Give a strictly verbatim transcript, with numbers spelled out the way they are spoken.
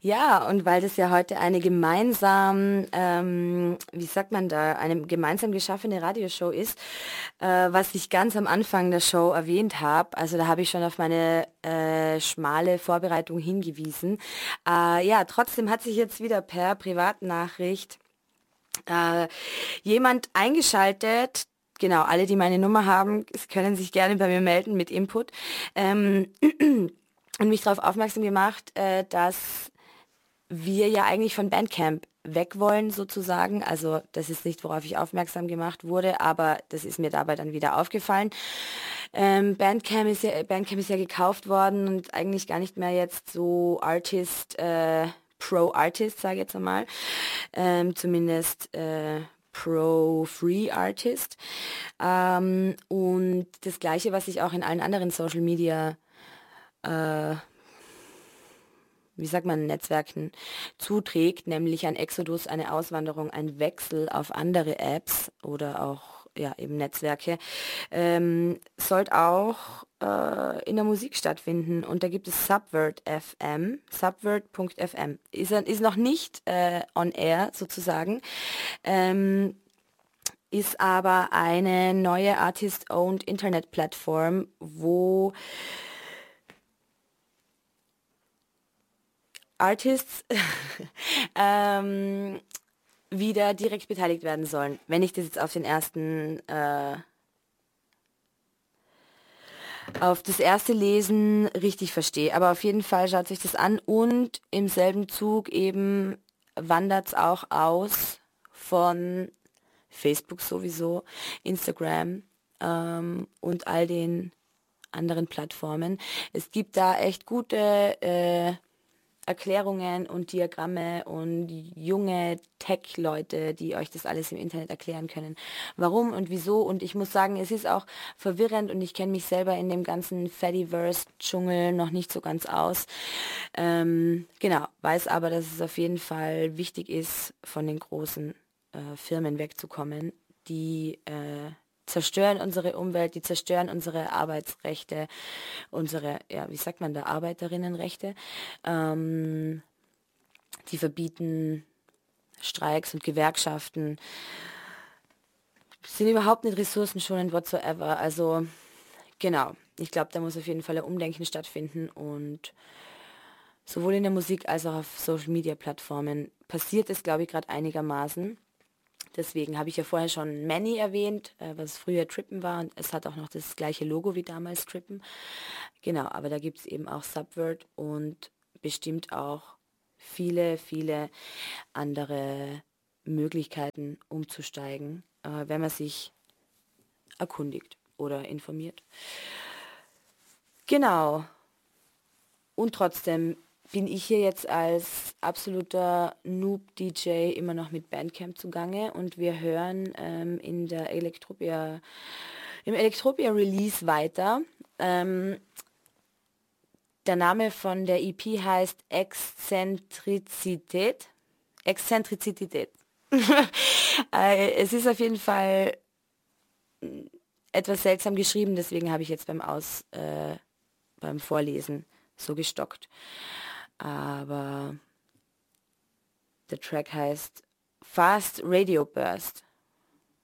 Ja, und weil das ja heute eine gemeinsam, ähm, wie sagt man da, eine gemeinsam geschaffene Radioshow ist, äh, was ich ganz am Anfang der Show erwähnt habe, also da habe ich schon auf meine äh, schmale Vorbereitung hingewiesen. Äh, ja, trotzdem hat sich jetzt wieder per Privatnachricht äh, jemand eingeschaltet. Genau, alle, die meine Nummer haben, können sich gerne bei mir melden mit Input. Ähm, und mich darauf aufmerksam gemacht, äh, dass wir ja eigentlich von Bandcamp weg wollen sozusagen. Also das ist nicht, worauf ich aufmerksam gemacht wurde, aber das ist mir dabei dann wieder aufgefallen. Ähm, Bandcamp ist ja, Bandcamp ist ja gekauft worden und eigentlich gar nicht mehr jetzt so Artist, äh, Pro-Artist, sage ich jetzt einmal. Ähm, zumindest äh, Pro-Free Artist. Ähm, und das Gleiche, was ich auch in allen anderen Social Media wie sagt man, Netzwerken zuträgt, nämlich ein Exodus, eine Auswanderung, ein Wechsel auf andere Apps oder auch ja, eben Netzwerke, ähm, sollte auch äh, in der Musik stattfinden. Und da gibt es Subvert F M, subvert Punkt F M. Ist, ist noch nicht äh, on air sozusagen. Ähm, ist aber eine neue Artist-owned Internet-Plattform, wo Artists ähm, wieder direkt beteiligt werden sollen. Wenn ich das jetzt auf den ersten, äh, auf das erste Lesen richtig verstehe. Aber auf jeden Fall schaut sich das an und im selben Zug eben wandert es auch aus von Facebook sowieso, Instagram ähm, und all den anderen Plattformen. Es gibt da echt gute äh, Erklärungen und Diagramme und junge Tech-Leute, die euch das alles im Internet erklären können, warum und wieso. Und ich muss sagen, es ist auch verwirrend und ich kenne mich selber in dem ganzen Fediverse-Dschungel noch nicht so ganz aus. Ähm, genau, weiß aber, dass es auf jeden Fall wichtig ist, von den großen äh, Firmen wegzukommen, die äh, zerstören unsere Umwelt, die zerstören unsere Arbeitsrechte, unsere, ja, wie sagt man da, Arbeiterinnenrechte. Ähm, die verbieten Streiks und Gewerkschaften, sind überhaupt nicht ressourcenschonend whatsoever. Also genau, ich glaube, da muss auf jeden Fall ein Umdenken stattfinden und sowohl in der Musik als auch auf Social-Media-Plattformen passiert es, glaube ich, gerade einigermaßen. Deswegen habe ich ja vorher schon Many erwähnt, äh, was früher Trippen war und es hat auch noch das gleiche Logo wie damals Trippen. Genau, aber da gibt es eben auch Subvert und bestimmt auch viele, viele andere Möglichkeiten umzusteigen, äh, wenn man sich erkundigt oder informiert. Genau. Und trotzdem bin ich hier jetzt als absoluter Noob-D J immer noch mit Bandcamp zugange und wir hören ähm, in der Elektropia, im Elektropia Release weiter. Ähm, der Name von der E P heißt Exzentrizität. Exzentrizität. äh, es ist auf jeden Fall etwas seltsam geschrieben, deswegen habe ich jetzt beim Aus, äh, beim Vorlesen so gestockt. Aber der Track heißt Fast Radio Burst.